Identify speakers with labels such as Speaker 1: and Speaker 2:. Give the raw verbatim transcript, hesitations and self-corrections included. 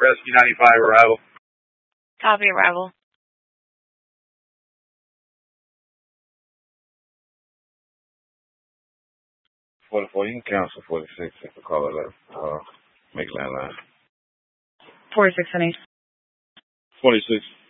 Speaker 1: Rescue ninety-five, arrival.
Speaker 2: Copy, arrival.
Speaker 3: forty-four, you can cancel forty-six if the caller left. Uh, make landline.
Speaker 2: forty-six, honey.
Speaker 3: forty-six.